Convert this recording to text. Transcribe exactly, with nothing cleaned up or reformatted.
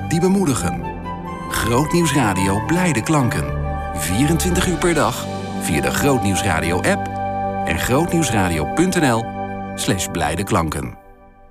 die bemoedigen. Grootnieuwsradio Blijde Klanken. vierentwintig uur per dag via de Grootnieuwsradio app en grootnieuwsradio punt n l slash blijde klanken.